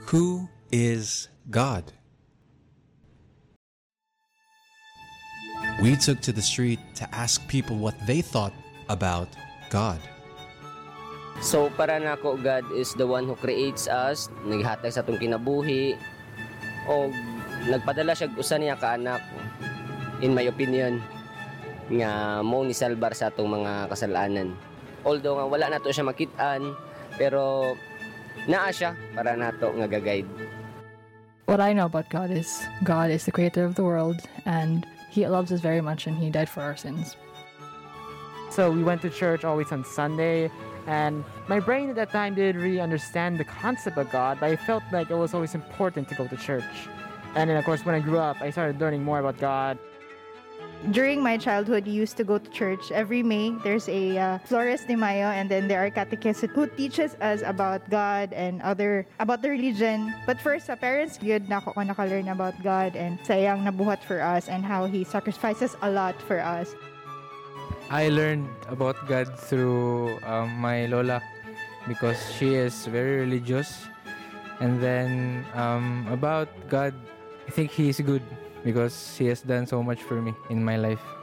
Who is God? We took to the street to ask people what they thought about God. So para nako, God is the one who creates us, naghatag sa atong kinabuhi, o nagpadala siya usa niya ka anak, in my opinion, nga mo ni salbar sa atong mga kasalanan. Although nga wala nato siya makit-an, pero naa siya para nato nga ga-guide. What I know about God is the creator of the world, and He loves us very much, and He died for our sins. So we went to church always on Sunday, and my brain at that time didn't really understand the concept of God, but I felt like it was always important to go to church. And then of course when I grew up, I started learning more about God. During my childhood, we used to go to church. Every May, there's a Flores de Mayo, and then there are catechists who teaches us about God and about the religion. But first, sa parents, good na ako nakalearn about God and sayang nabuhat for us and how He sacrifices a lot for us. I learned about God through my Lola because she is very religious. And then about God, I think He is good because He has done so much for me in my life.